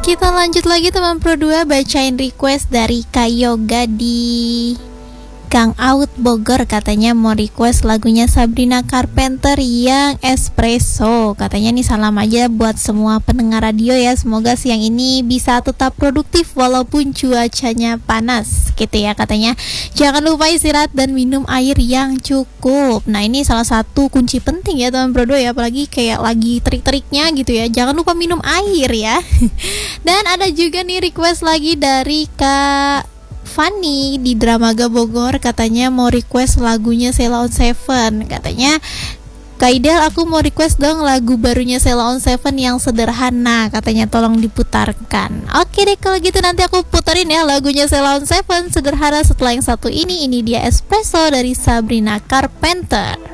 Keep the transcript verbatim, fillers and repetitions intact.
Kita lanjut lagi teman Pro dua, bacain request dari Kak Yoga di Kang Out Bogor. Katanya mau request lagunya Sabrina Carpenter yang Espresso. Katanya nih salam aja buat semua pendengar radio ya. Semoga siang ini bisa tetap produktif walaupun cuacanya panas gitu ya katanya. Jangan lupa istirahat dan minum air yang cukup. Nah ini salah satu kunci penting ya teman Pro dua ya. Apalagi kayak lagi terik-teriknya gitu ya. Jangan lupa minum air ya. Dan ada juga nih request lagi dari Kak Fanny di Dramaga Bogor. Katanya mau request lagunya Sheila on Seven. Katanya, Kak Idel, aku mau request dong lagu barunya Sheila on Seven yang sederhana. Katanya tolong diputarkan. Oke deh kalau gitu nanti aku puterin ya lagunya Sheila on Seven sederhana setelah yang satu ini. Ini dia Espresso dari Sabrina Carpenter.